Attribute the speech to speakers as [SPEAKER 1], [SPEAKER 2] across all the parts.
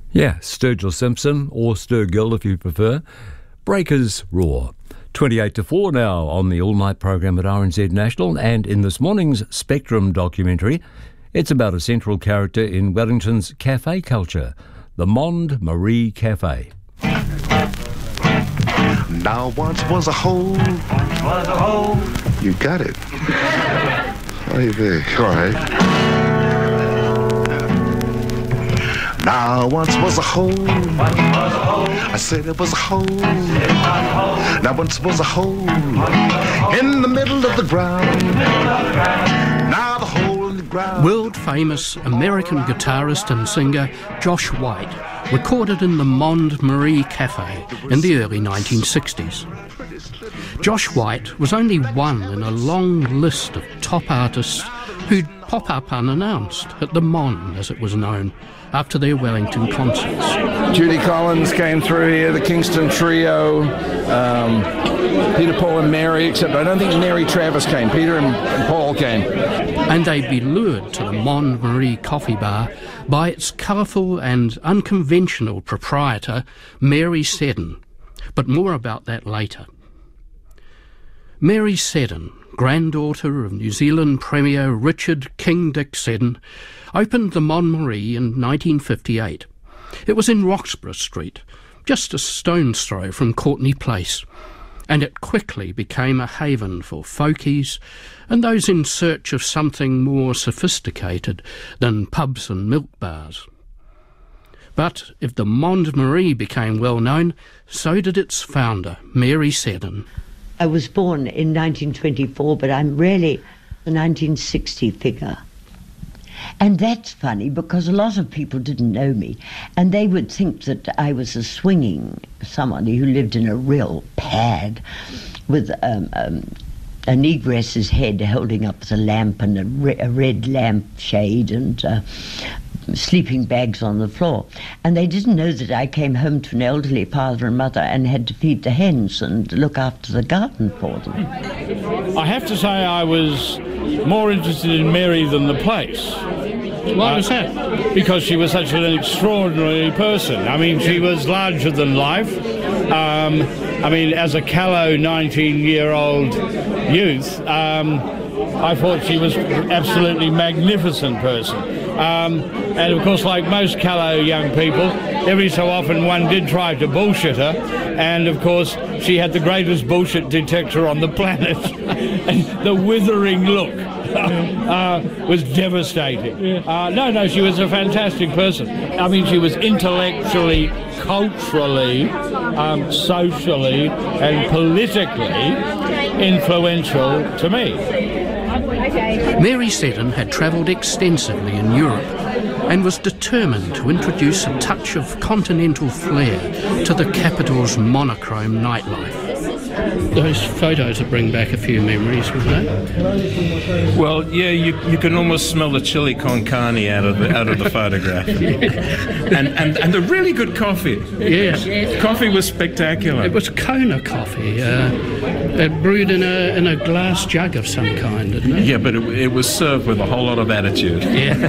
[SPEAKER 1] Yeah, Sturgill Simpson, or Sturgill if you prefer. Breakers Roar. 28 to 4 now on the all-night program at RNZ National, and in this morning's Spectrum documentary, it's about a central character in Wellington's cafe culture, the Monde Marie Cafe.
[SPEAKER 2] Now once was a hole. You got it. Hey there. All right. Now once was a hole. I said it was a hole. Now once was a hole in the middle of the ground. Now the hole in the ground.
[SPEAKER 3] World-famous American guitarist and singer Josh White recorded in the Monde Marie Cafe in the early 1960s. Josh White was only one in a long list of top artists who'd pop up unannounced at the Monde, as it was known, after their Wellington concerts.
[SPEAKER 4] Judy Collins came through here, the Kingston Trio, Peter, Paul and Mary, except I don't think Mary Travis came. Peter and Paul came.
[SPEAKER 3] And they'd be lured to the Monde Marie Coffee Bar by its colourful and unconventional proprietor, Mary Seddon. But more about that later. Mary Seddon, granddaughter of New Zealand Premier Richard King Dick Seddon, opened the Monde Marie in 1958. It was in Roxburgh Street, just a stone's throw from Courtney Place, and it quickly became a haven for folkies and those in search of something more sophisticated than pubs and milk bars. But if the Monde Marie became well known, so did its founder, Mary Seddon.
[SPEAKER 5] I was born in 1924, but I'm really the 1960 figure. And that's funny because a lot of people didn't know me, and they would think that I was a swinging somebody who lived in a real pad with a negress's head holding up the lamp and a red lamp shade and sleeping bags on the floor. And they didn't know that I came home to an elderly father and mother and had to feed the hens and look after the garden for them.
[SPEAKER 6] I have to say I was more interested in Mary than the place.
[SPEAKER 3] Why was that?
[SPEAKER 6] Because she was such an extraordinary person. I mean, she was larger than life. I mean, as a callow 19-year-old youth, I thought she was an absolutely magnificent person. And of course, like most callow young people, every so often one did try to bullshit her, and of course she had the greatest bullshit detector on the planet. And the withering look was devastating. No, she was a fantastic person. I mean, she was intellectually, culturally, socially and politically influential to me.
[SPEAKER 3] Mary Seddon had travelled extensively in Europe and was determined to introduce a touch of continental flair to the capital's monochrome nightlife. Those photos would bring back a few memories, wouldn't they?
[SPEAKER 7] Well, yeah, you can almost smell the chili con carne out of the photograph. and the really good coffee.
[SPEAKER 3] Yeah.
[SPEAKER 7] Coffee was spectacular.
[SPEAKER 3] It was Kona coffee, brewed in a glass jug of some kind, didn't it?
[SPEAKER 7] Yeah, but it was served with a whole lot of attitude.
[SPEAKER 3] Yeah.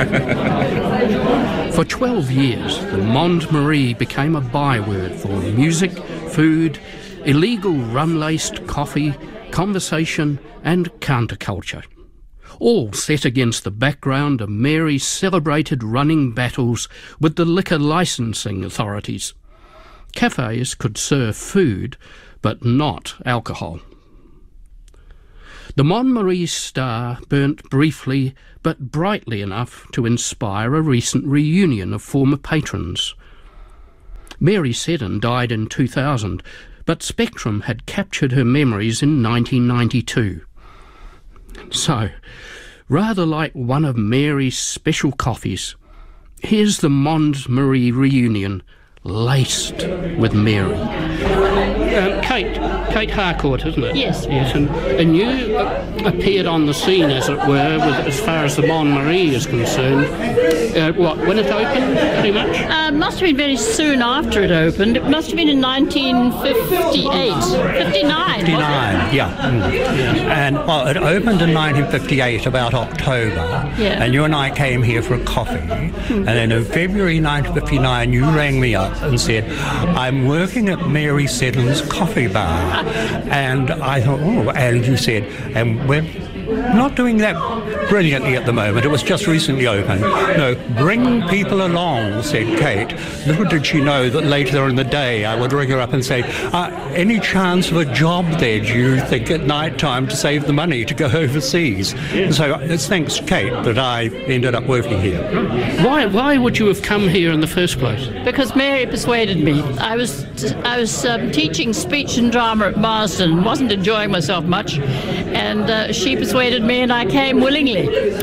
[SPEAKER 3] For 12 years, the Monde Marie became a byword for music, food, illegal rum-laced coffee, conversation and counterculture, all set against the background of Mary's celebrated running battles with the liquor licensing authorities. Cafes could serve food, but not alcohol. The Monde Marie's star burnt briefly but brightly enough to inspire a recent reunion of former patrons. Mary Seddon died in 2000, but Spectrum had captured her memories in 1992. So, rather like one of Mary's special coffees, here's the Monde Marie reunion, laced with Mary. Kate Harcourt, isn't it?
[SPEAKER 8] Yes.
[SPEAKER 3] Yes, and you appeared on the scene, as it were, as far as the Mon Marie is concerned. When it opened, pretty much?
[SPEAKER 8] Must have been very soon after it opened. It must have been in 1958. 59.
[SPEAKER 9] 59, yeah. And, well, it opened in 1958, about October.
[SPEAKER 8] Yeah.
[SPEAKER 9] And you and I came here for a coffee. And then in February 1959, you rang me up and said, I'm working at Mary Sedlin's coffee bar. And I thought, oh, and you said, and we're not doing that brilliantly at the moment. It was just recently opened. No, bring people along, said Kate. Little did she know that later in the day I would ring her up and say, any chance of a job there, do you think, at night time to save the money to go overseas? And so it's thanks to Kate that I ended up working here.
[SPEAKER 3] Why would you have come here in the first place?
[SPEAKER 8] Because Mary persuaded me. I was teaching speech and drama at Marsden, wasn't enjoying myself much, and she persuaded me and I came willingly.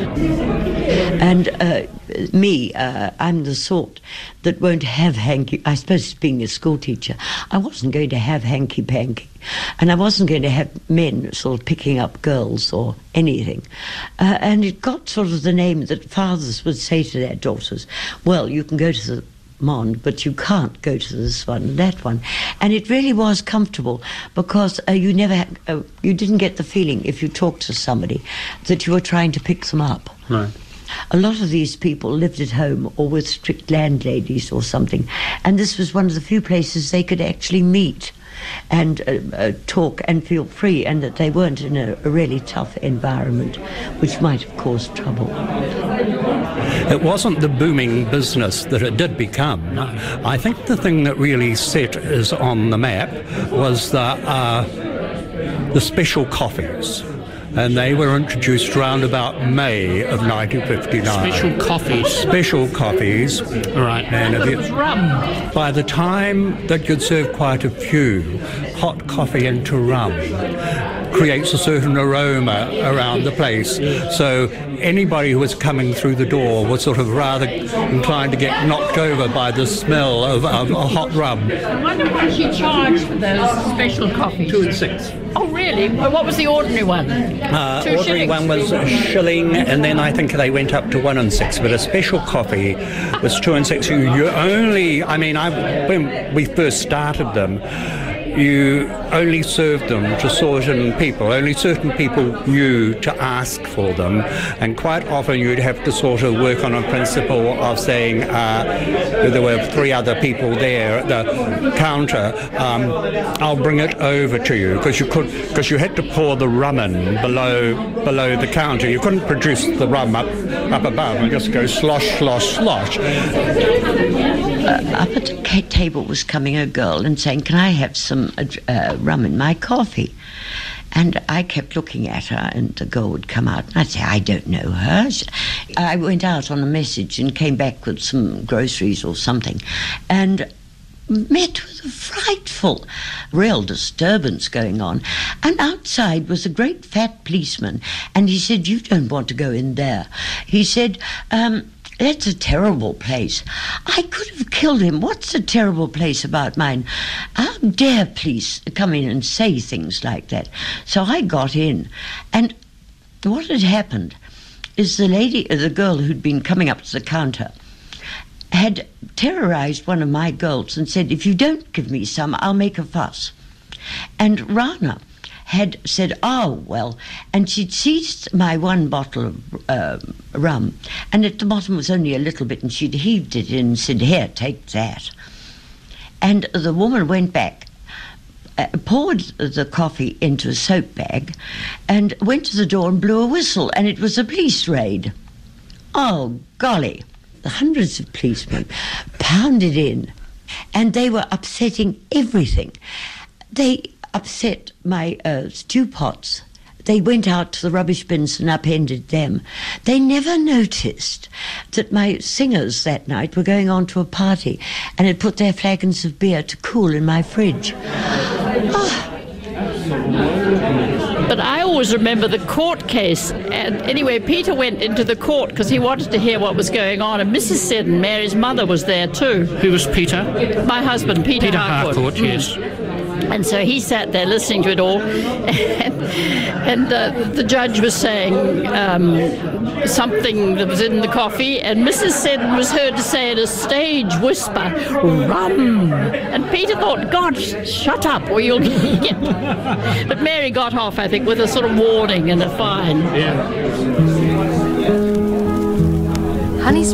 [SPEAKER 5] And I'm the sort that won't have hanky. I suppose being a school teacher, I wasn't going to have hanky-panky, and I wasn't going to have men sort of picking up girls or anything. And it got sort of the name that fathers would say to their daughters, well, you can go to the Mon, but you can't go to this one and that one. And it really was comfortable because you didn't get the feeling if you talked to somebody that you were trying to pick them up.
[SPEAKER 9] Right.
[SPEAKER 5] A lot of these people lived at home or with strict landladies or something, and this was one of the few places they could actually meet and talk and feel free, and that they weren't in a really tough environment, which might have caused trouble.
[SPEAKER 9] It wasn't the booming business that it did become. No. I think the thing that really set us on the map was the special coffees. And they were introduced around about May of 1959.
[SPEAKER 3] Special coffees.
[SPEAKER 9] Special coffees.
[SPEAKER 3] Right.
[SPEAKER 8] And it was rum.
[SPEAKER 9] By the time that you'd serve quite a few, hot coffee into rum creates a certain aroma around the place. So anybody who was coming through the door was sort of rather inclined to get knocked over by the smell of hot rum.
[SPEAKER 8] I wonder what she charged for those special coffees.
[SPEAKER 9] 2 and 6.
[SPEAKER 8] Oh, really? Well, what was the ordinary one?
[SPEAKER 9] Ordinary one was a shilling, and then I think they went up to 1 and 6. But a special coffee was 2 and 6. You only, when we first started them, you only served them to certain people. Only certain people knew to ask for them, and quite often you'd have to sort of work on a principle of saying there were 3 other people there at the counter. I'll bring it over to you, because you had to pour the rum in below the counter. You couldn't produce the rum up above and just go slosh, slosh, slosh.
[SPEAKER 5] Up at the table was coming a girl and saying, can I have some rum in my coffee? And I kept looking at her, and the girl would come out, and I'd say, I don't know her. I went out on a message and came back with some groceries or something, and met with a frightful, real disturbance going on. And outside was a great fat policeman, and he said, you don't want to go in there. He said, that's a terrible place. I could have killed him. What's a terrible place about mine? How dare police come in and say things like that? So I got in, and what had happened is the girl who'd been coming up to the counter, had terrorized one of my girls and said, if you don't give me some, I'll make a fuss. And Rana had said, oh, well, and she'd seized my 1 bottle of rum, and at the bottom was only a little bit, and she'd heaved it in and said, here, take that. And the woman went back, poured the coffee into a soap bag, and went to the door and blew a whistle, and it was a police raid. Oh, golly. The hundreds of policemen pounded in, and they were upsetting everything. They upset my stew pots. They went out to the rubbish bins and upended them. They never noticed that my singers that night were going on to a party and had put their flagons of beer to cool in my fridge. Oh.
[SPEAKER 8] But I always remember the court case. And anyway, Peter went into the court because he wanted to hear what was going on. And Mrs. Seddon, Mary's mother, was there too.
[SPEAKER 3] Who was Peter?
[SPEAKER 8] My husband, Peter Harcourt.
[SPEAKER 3] Yes.
[SPEAKER 8] And so he sat there listening to it all, and the judge was saying something that was in the coffee, and Mrs. Seddon was heard to say in a stage whisper, "Rum." And Peter thought, God, shut up or you'll get... But Mary got off, I think, with a sort of warning and a fine.
[SPEAKER 10] Honey